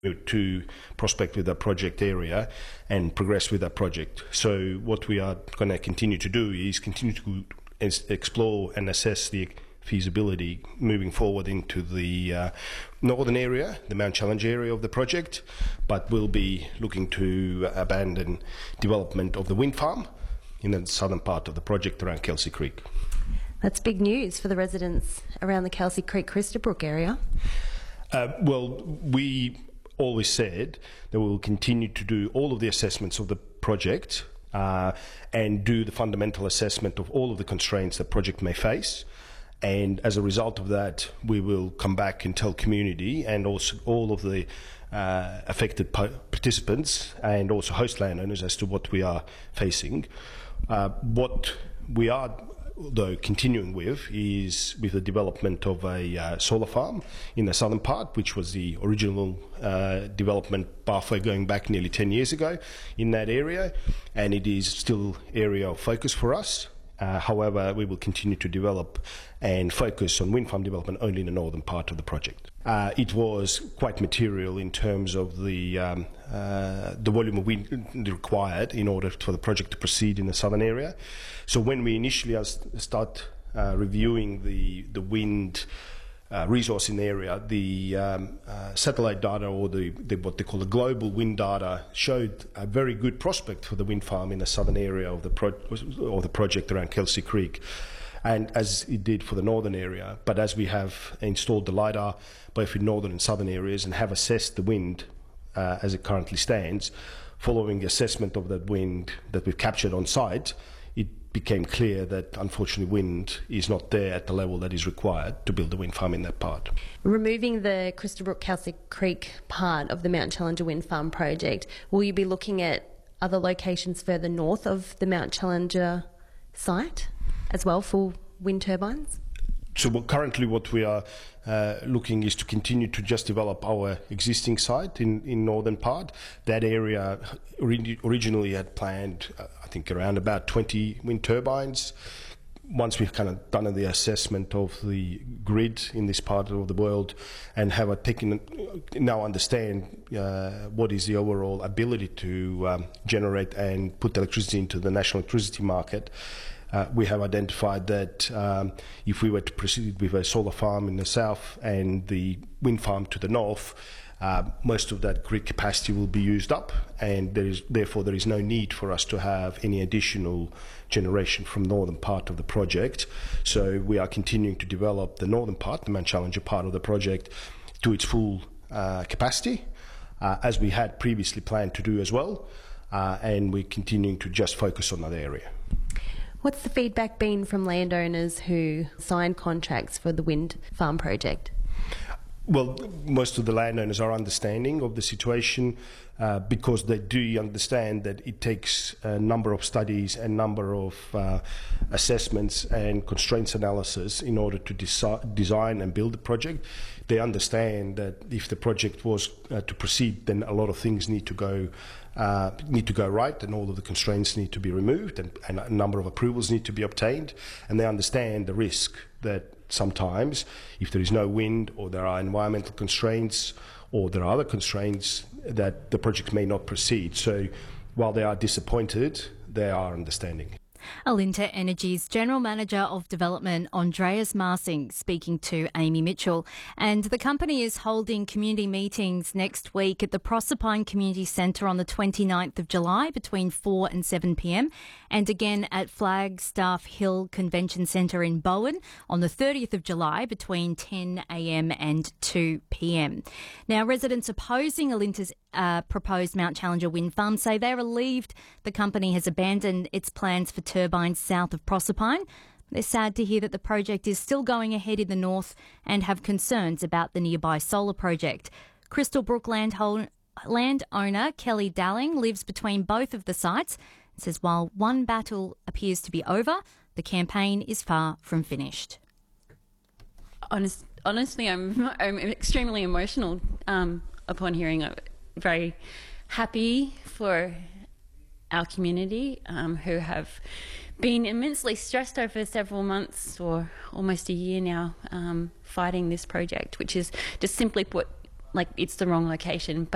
to prospect with that project area and progress with that project. So what we are going to continue to do is continue to explore and assess the feasibility moving forward into the northern area, the Mount Challenger area of the project, but we'll be looking to abandon development of the wind farm in the southern part of the project around Kelsey Creek. That's big news for the residents around the Kelsey Creek, Christabrook area. Well, we always said that we will continue to do all of the assessments of the project and do the fundamental assessment of all of the constraints the project may face. And as a result of that, we will come back and tell community and also all of the affected participants and also host landowners as to what we are facing. What we are, though, continuing with is with the development of a solar farm in the southern part, which was the original development pathway going back nearly 10 years ago in that area, and it is still area of focus for us. However, we will continue to develop and focus on wind farm development only in the northern part of the project. It was quite material in terms of the volume of wind required in order for the project to proceed in the southern area. So when we initially start reviewing the wind resource in the area, the satellite data or what they call the global wind data showed a very good prospect for the wind farm in the southern area of the project around Kelsey Creek, and as it did for the northern area. But as we have installed the LiDAR both in northern and southern areas and have assessed the wind as it currently stands, following the assessment of that wind that we've captured on site, it became clear that unfortunately wind is not there at the level that is required to build a wind farm in that part. Removing the Christabrook Kelsey Creek part of the Mount Challenger wind farm project, will you be looking at other locations further north of the Mount Challenger site as well for wind turbines? So currently what we are looking is to continue to just develop our existing site in northern part. That area originally had planned, I think, around about 20 wind turbines. Once we've kind of done the assessment of the grid in this part of the world and have now understand what is the overall ability to generate and put electricity into the national electricity market, we have identified that if we were to proceed with a solar farm in the south and the wind farm to the north, most of that grid capacity will be used up, and therefore there is no need for us to have any additional generation from the northern part of the project. So we are continuing to develop the northern part, the Mount Challenger part of the project, to its full capacity, as we had previously planned to do as well, and we're continuing to just focus on that area. What's the feedback been from landowners who signed contracts for the wind farm project? Well, most of the landowners are understanding of the situation because they do understand that it takes a number of studies and number of assessments and constraints analysis in order to design and build the project. They understand that if the project was to proceed, then a lot of things need to go right, and all of the constraints need to be removed, and a number of approvals need to be obtained. And they understand the risk that sometimes, if there is no wind or there are environmental constraints or there are other constraints, that the project may not proceed. So while they are disappointed, they are understanding. Alinta Energy's General Manager of Development, Andreas Marsing, speaking to Amy Mitchell. And the company is holding community meetings next week at the Proserpine Community Centre on the 29th of July between 4 and 7 p.m, and again at Flagstaff Hill Convention Centre in Bowen on the 30th of July between 10 a.m. and 2 p.m. Now, residents opposing Alinta's proposed Mount Challenger wind farm say they're relieved the company has abandoned its plans for turbines south of Proserpine. They're sad to hear that the project is still going ahead in the north and have concerns about the nearby solar project. Christabrook landowner Kelly Dalling lives between both of the sites and says while one battle appears to be over, the campaign is far from finished. Honestly, I'm extremely emotional upon hearing it. Very happy for our community who have been immensely stressed over several months or almost a year now fighting this project, which is just simply put, like, it's the wrong location.